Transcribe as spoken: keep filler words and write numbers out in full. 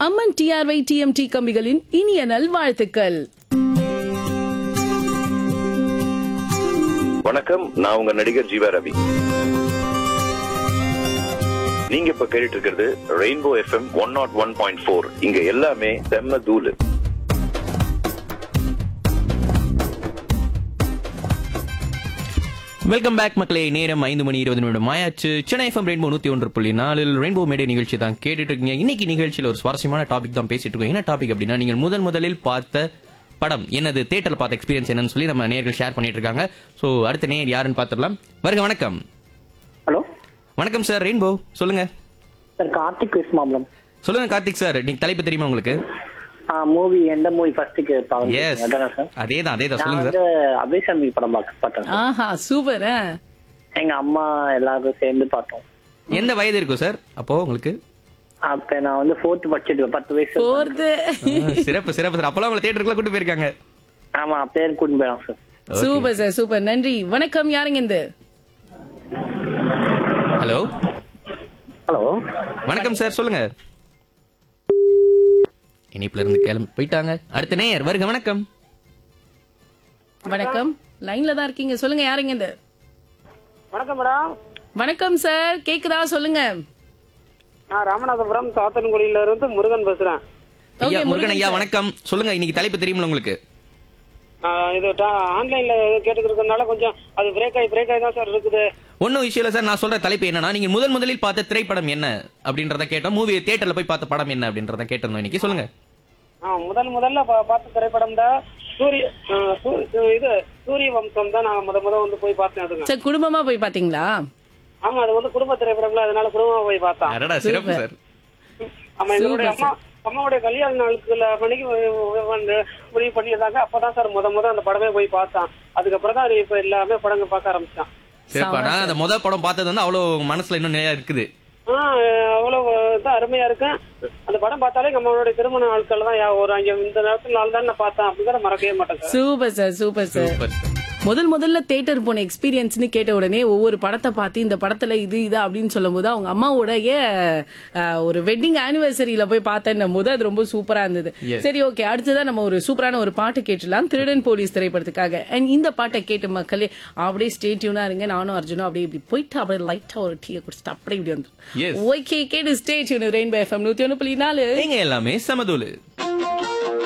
அம்மன் TRY TMT கம்பிகளின் இனிய நல்வாழ்த்துக்கள். வணக்கம், நான் உங்க நடிகர் ஜீவா ரவி. நீங்க இப்ப கேட்டுட்டு இருக்கிறது rainbow FM one not one point four. இங்க எல்லாமே செம்ம தூளு. வெல்கம் பேக் மக்களே. நேரம் ஐந்து மணி இருபது நிமிடம் ஆயாச்சு. சென்னை எஃப்எம் ரெயின்போ நூத்தி ஒன்று புள்ளி நாலில் ரெயின்போ மேடே நிகழ்ச்சி தான் கேட்டுட்டு இருக்கீங்க. இன்னைக்கு நிகழ்ச்சியில் ஒரு சுவாரஸ்யமான டாபிக் தான் பேசிட்டு இருக்கோம். என்ன டாபிக் அப்படின்னா, நீங்கள் முதல் முதலில் பார்த்த படம் என்னது, தியேட்டர்ல பார்த்த எக்ஸ்பீரியன்ஸ் என்னன்னு சொல்லி நம்ம நேயர்கள் ஷேர் பண்ணிட்டு இருக்காங்க. சோ அடுத்த நேயர் யாருன்னு பாத்துடலாம். வருக, வணக்கம். ஹலோ, வணக்கம் சார், ரெயின்போ சொல்லுங்க. சார் கார்த்திக் விஸ்மாம்பலம். சொல்லுங்க கார்த்திக் சார், இன்னைக்கு தலைப்பு தெரியுமா உங்களுக்கு? மூவி எந்த மூவி ஃபர்ஸ்ட்க்கு பாருங்க. எஸ், அதேதான் அதேதான் சொல்லுங்க சார். அபிஷாமி படம் பார்த்தேன். ஆஹா, சூப்பர். எங்க அம்மா எல்லாரும் சேர்ந்து பார்த்தோம். எந்த வயது இருக்கும் சார் அப்போ உங்களுக்கு? அப்ப நான் வந்து ஃபோர்த் படிச்சிட்டு பத்து வயசு. ஃபோர்த். சிறப்பு சிறப்பு சார். அப்பெல்லாம் உங்களை தியேட்டருக்குள்ள கூட்டு போயிருக்காங்க. ஆமா, பேர் கூட்டு போயிடும் சார். சூப்பர் சார், சூப்பர், நன்றி. வணக்கம், யாருங்க இந்த? ஹலோ ஹலோ, வணக்கம் சார், சொல்லுங்க. இனிப்புல இருந்து கிளம்பி போயிட்டாங்க. அடுத்த நேயர் வருக, வணக்கம். வணக்கம், லைன்ல தான் இருக்கீங்க, சொல்லுங்க, யாருங்க இந்த? வணக்கம் மேடம். வணக்கம் சார், கேக்குதா? சொல்லுங்க. நான் ராமநாதபுரம் சாத்தன்குடியில இருந்து முருகன் பேசுறேன். ஐயா Okay, முருகன் ஐயா வணக்கம். சொல்லுங்க, இன்னைக்கு தலைப்பு தெரியுமா உங்களுக்கு? இது ஆன்லைன்ல கேட்டுக்கிறதுனால கொஞ்சம் அது பிரேக் ஆகி பிரேக் ஆகி தான் சார் இருக்குது. ஒன்னும் விஷயம் இல்ல சார். நான் சொல்ற தலைப்பு என்னன்னா, நீங்க முதல் முதலில் பார்த்த திரைப்படம் என்ன அப்படின்றத கேட்டோம். மூவி தியேட்டர்ல போய் பார்த்த படம் என்ன அப்படின்றத கேட்டிருந்தோம் இன்னைக்கு. சொல்லுங்க. முதல் முதல்ல பார்த்த திரைப்படம் தான் சூரிய இது சூரிய வம்சம் தான். நான் முத முத வந்து போய் பார்த்தேன். சார், குடும்பமா போய் பாத்தீங்களா? ஆமா, அது வந்து குடும்ப திரைப்படங்களா, அதனால குடும்பமா போய் பார்த்தேன். அடடா, சிறப்பு சார். ஆமா, எங்களுடைய அம்மா அம்மாவுடைய கல்யாண நாளுக்குள்ள மணிக்கு முடிவு பண்ணியிருந்தாங்க. அப்பதான் சார் முத முத அந்த படமே போய் பார்த்தேன். அதுக்கப்புறம் தான் இப்ப எல்லாமே படங்கள் பார்க்க ஆரம்பிச்சான். சிறப்பா. அந்த முதல் படம் பார்த்தது வந்து அவ்வளவு மனசுல இன்னும் நிறைய இருக்குது. ஆஹ் அவ்வளவு தான் அருமையா இருக்கு. அந்த படம் பார்த்தாலே நம்மளுடைய திருமண நாட்கள் தான் ஒரு அங்க இந்த நேரத்துல நாள் தான் நான் பார்த்தேன் அப்படிங்கிற மறக்கவே மாட்டேன். Super sir, super sir. முதல் முதல்ல தியேட்டர் போன எக்ஸ்பீரியன்ஸ்னு கேட்ட உடனே ஒவ்வொரு படத்தை பார்த்து இந்த படத்துல இது இது அப்படின்னு சொல்லும் போது அவங்க அம்மாவோடைய ஒரு வெட்டிங் ஆனிவர்சரியில போய் பார்த்தேன் போது அது ரொம்ப சூப்பரா இருந்தது. சரி, ஓகே, அடுத்ததான் நம்ம ஒரு சூப்பரான ஒரு பாட்டு கேட்டுலாம், திருடன் போலீஸ் திரைப்படத்துக்காக. அண்ட் இந்த பாட்டை கேட்டு மக்களே அப்படியே ஸ்டே டியூனா இருங்க. நானும் அர்ஜுனும் அப்படியே இப்படி போயிட்டு அப்படியே லைட்டா ஒரு டீயை குடிச்சிட்டு அப்படியே இப்படி வந்து ஓகே கேட்டு ஸ்டே டியூன் ரெயின்போ எஃப்எம் நூத்தி ஒன்று புள்ளி நாலு. எல்லாமே சமதூளு.